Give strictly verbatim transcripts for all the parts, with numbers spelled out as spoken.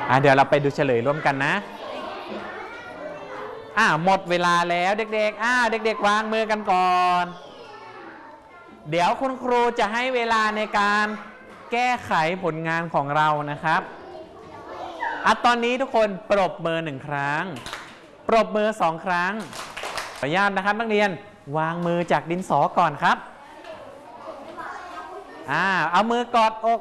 อ่ะเดี๋ยวเราไปดูเฉลยร่วมกันนะอ่ะหมดเวลาแล้วเด็กๆอ่ะเด็กๆวางมือกันก่อนเดี๋ยวคุณครูจะให้เวลาในการแก้ไขผลงานของเรานะครับอ่ะตอนนี้ทุกคนปรบมือหนึ่งครั้งปรบมือสองครั้งขออนุญาตนะครับนักเรียนวางมือจากดินสอก่อนครับอ่าเอามือกอดอก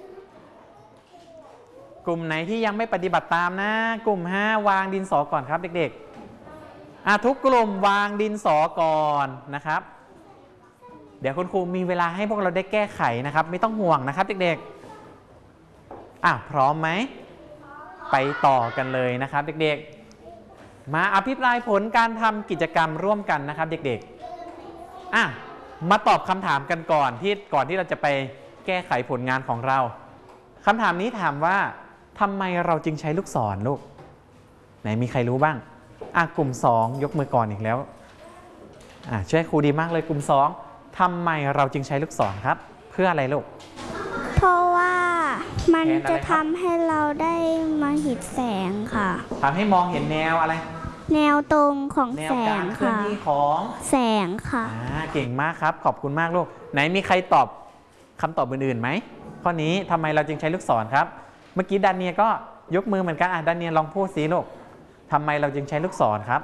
กลุ่มไหนที่ยังไม่ปฏิบัติตามนะกลุ่มห้าวางดินสอก่อนครับเด็กๆอ่ะทุกกลุ่มวางดินสอก่อนนะครับเดี๋ยวคุณครูมีเวลาให้พวกเราได้แก้ไขนะครับไม่ต้องห่วงนะครับเด็กๆอ่ะพร้อมไหมไปต่อกันเลยนะครับเด็กๆมาอภิปรายผลการทำกิจกรรมร่วมกันนะครับเด็กๆอ่ะมาตอบคำถามกันก่อนที่ก่อนที่เราจะไปแก้ไขผลงานของเราคำถามนี้ถามว่าทำไมเราจึงใช้ลูกศรลูกไหนมีใครรู้บ้างอ่ะกลุ่มสองยกมือก่อนอีกแล้วอ่ะช่วยครูดีมากเลยกลุ่มสองทำไมเราจึงใช้ลูกศรครับเพื่ออะไรลูกเพราะว่ามันจะทำให้เราได้มาเห็นแสงค่ะทำให้มองเห็นแนวอะไรแนวตรงของแสงค่ะแนวการเคลื่อนที่ของแสงค่ะอ่าเก่งมากครับขอบคุณมากลูกไหนมีใครตอบคำตอบอื่นๆไหมข้อนี้ทำไมเราจึงใช้ลูกศรครับเมื่อกี้ดาเนียก็ยกมือเหมือนกันอ่ะดาเนียลองพูดสิลูกทำไมเราจึงใช้ลูกศรครับ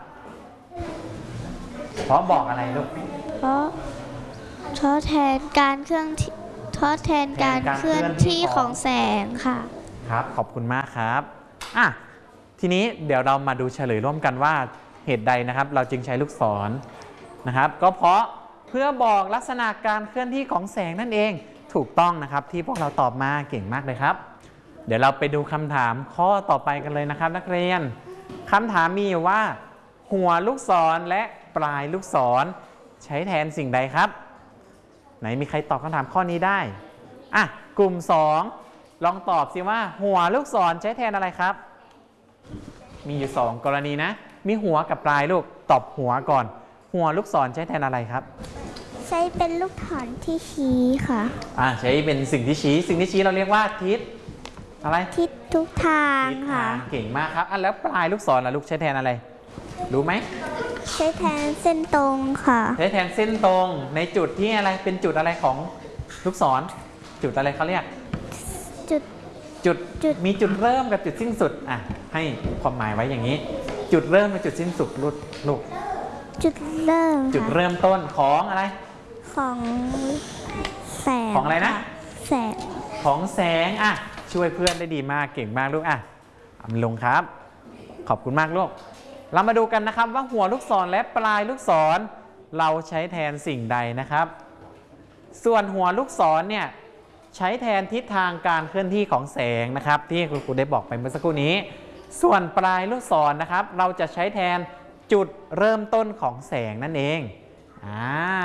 เพราะบอกอะไรลูกเพราะทดแทนการเคลื่อนที่ทดแทนการเคลื่อนที่ของแสงค่ะครับขอบคุณมากครับอ่ะทีนี้เดี๋ยวเรามาดูเฉลยร่วมกันว่าเหตุใดนะครับเราจึงใช้ลูกศรนะครับก็เพราะเพื่อบอกลักษณะการเคลื่อนที่ของแสงนั่นเองถูกต้องนะครับที่พวกเราตอบมาเก่งมากเลยครับเดี๋ยวเราไปดูคำถามข้อต่อไปกันเลยนะครับนักเรียนคำถามมีอยู่ว่าหัวลูกศรและปลายลูกศรใช้แทนสิ่งใดครับไหนมีใครตอบคำถามข้อนี้ได้อ่ะกลุ่มสองลองตอบสิว่าหัวลูกศรใช้แทนอะไรครับมีอยู่สองกรณีนะมีหัวกับปลายลูกตอบหัวก่อนหัวลูกศรใช้แทนอะไรครับใช้เป็นลูกศรที่ชี้ค่ะอ่าใช้เป็นสิ่งที่ชี้สิ่งที่ชี้เราเรียกว่าทิศอะไรทิศทุกทางค่ะเก่งมากครับอ่ะแล้วปลายลูกศรล่ะลูกใช้แทนอะไรรู้ไหมใช้แทนเส้นตรงค่ะใช้แทนเส้นตรงในจุดที่อะไรเป็นจุดอะไรของลูกศรจุดอะไรเขาเรียกจุดจุดจุดมีจุดเริ่มกับจุดสิ้นสุดอ่ะให้ความหมายไว้อย่างนี้จุดเริ่มกับจุดสิ้นสุดลูกลูกจุดเริ่มจุดเริ่มต้นของอะไรของแสงของอะไรนะแสงของแสงอ่ะช่วยเพื่อนได้ดีมากเก่งมากลูกอ่ะอำลงครับขอบคุณมากลูกเรามาดูกันนะครับว่าหัวลูกศรและปลายลูกศรเราใช้แทนสิ่งใดนะครับส่วนหัวลูกศรเนี่ยใช้แทนทิศทางการเคลื่อนที่ของแสงนะครับที่คุณครูได้บอกไปเมื่อสักครู่นี้ส่วนปลายลูกศรนะครับเราจะใช้แทนจุดเริ่มต้นของแสงนั่นเองอ่า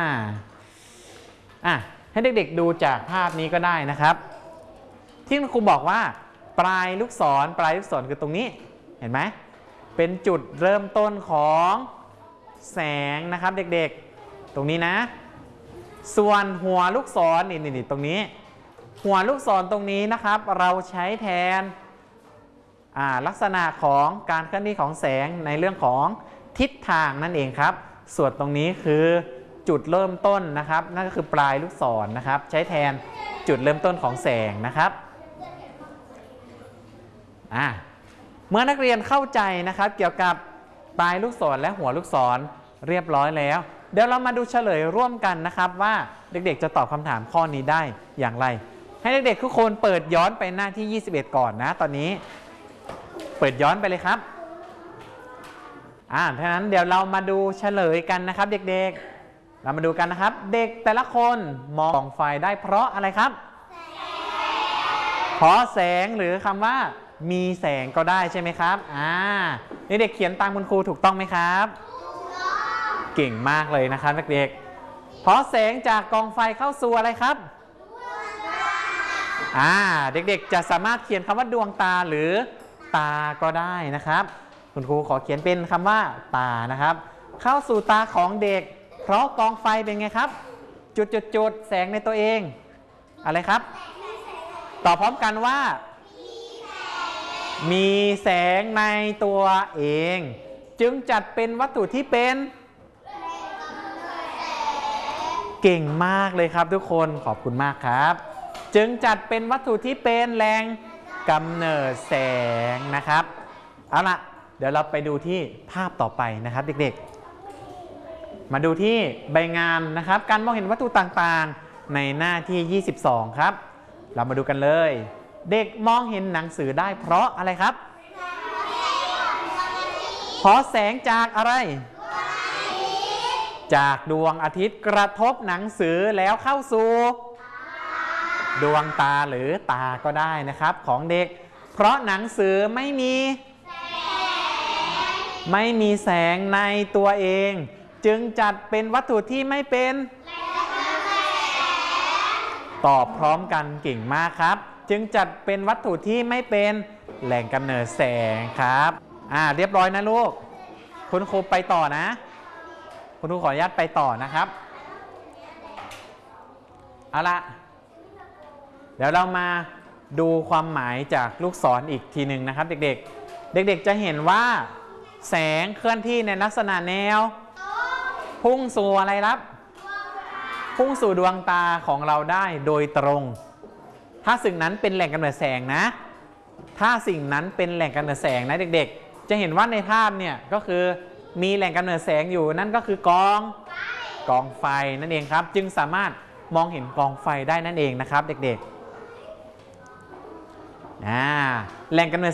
อ่ะให้เด็กๆดูจากภาพนี้ก็ได้นะครับที่คุณครูบอกว่าปลายลูกศรปลายลูกศรคือตรงนี้เห็นไหมเป็นจุดเริ่มต้นของแสงนะครับเด็กๆตรงนี้นะส่วนหัวลูกศรนี่นี่ตรงนี้หัวลูกศรตรงนี้นะครับเราใช้แทนลักษณะของการเคลื่อนที่ของแสงในเรื่องของทิศทางนั่นเองครับส่วนตรงนี้คือจุดเริ่มต้นนะครับนั่นก็คือปลายลูกศรนะครับใช้แทนจุดเริ่มต้นของแสงนะครับอ่าเมื่อนักเรียนเข้าใจนะครับเกี่ยวกับปลายลูกศรและหัวลูกศรเรียบร้อยแล้วเดี๋ยวเรามาดูเฉลยร่วมกันนะครับว่าเด็กๆจะตอบคำถามข้อนี้ได้อย่างไรให้เด็กๆทุกคนเปิดย้อนไปหน้าที่ยี่สิบเอ็ดก่อนนะตอนนี้เปิดย้อนไปเลยครับอ่าดังนั้นเดี๋ยวเรามาดูเฉลยกันนะครับเด็กๆเรามาดูกันนะครับเด็กแต่ละคนมองกองไฟได้เพราะอะไรครับเพราะแสงหรือคำว่ามีแสงก็ได้ใช่ไหมครับอ่านี่เด็กเขียนตามคุณครูถูกต้องไหมครับเก่งมากเลยนะครับเด็กๆเพราะแสงจากกองไฟเข้าสู่อะไรครับอ่าเด็กๆจะสามารถเขียนคำว่าดวงตาหรือตาก็ได้นะครับคุณครูขอเขียนเป็นคำว่าตานะครับเข้าสู่ตาของเด็กเพราะกองไฟเป็นไงครับจุดๆๆแสงในตัวเองอะไรครับตอบพร้อมกันว่ามีแสงในตัวเอง จึงจัดเป็นวัตถุที่เป็นเก่งมากเลยครับทุกคนขอบคุณมากครับ จึงจัดเป็นวัตถุที่เป็นแหล่งกำเนิดแสงนะครับเอาล่ะเดี๋ยวเราไปดูที่ภาพต่อไปนะครับเด็กๆมาดูที่ใบงานนะครับการมองเห็นวัตถุต่างๆในหน้าที่ยี่สิบสองครับเรามาดูกันเลยเด็กมองเห็นหนังสือได้เพราะอะไรครับเพราะแสงจากอะไรจากดวงอาทิตย์กระทบหนังสือแล้วเข้าสู่ดวงตาหรือตาก็ได้นะครับของเด็กเพราะหนังสือไม่มีไม่มีแสงในตัวเองจึงจัดเป็นวัตถุที่ไม่เป็นตอบพร้อมกันเก่งมากครับจึงจัดเป็นวัตถุที่ไม่เป็นแหล่งกำเนิดแสงครับอ่าเรียบร้อยนะลูกคุณครูไปต่อนะคุณครูขออนุญาตไปต่อนะครับเอาละเดี๋ยวเรามาดูความหมายจากลูกศร อ, อีกทีหนึ่งนะครับเด็กๆเด็กๆจะเห็นว่าแสงเคลื่อนที่ในลักษณะแนวพุ่งสู่อะไรครับพุ่งสู่ดวงตาของเราได้โดยตรงถ้าสิ่งนั้นเป็นแหล่งกำเนิดแสงนะถ้าสิ่งนั้นเป็นแหล่งกำเนิดแสงนะเด็กๆจะเห็นว่าในภาพเนี่ยก็คือมีแหล่งกำเนิดแสงอยู่นั่นก็คือกองกองไฟนั่นเองครับจึงสามารถมองเห็นกองไฟได้นั่นเองนะครับเด็กๆอ่าแหล่งกำเนิด